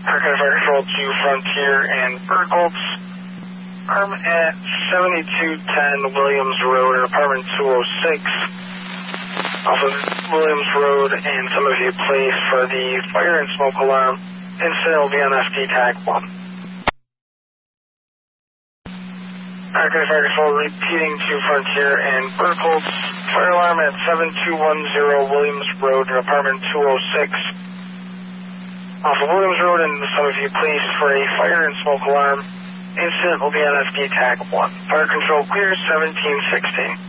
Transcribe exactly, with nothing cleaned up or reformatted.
Archive Fire Control to Frontier and Burkholz. Arm at seventy-two ten Williams Road, apartment two oh six. Off of Williams Road and some of you place for the fire and smoke alarm. Incident will be on F D tag one. Archive Fire Control repeating to Frontier and Burkholz. Fire alarm at seven two one zero Williams Road, apartment two oh six. Off of Williams Road and some of you place for a fire and smoke alarm. Incident will be on F D tag one. Fire control clear seventeen sixteen.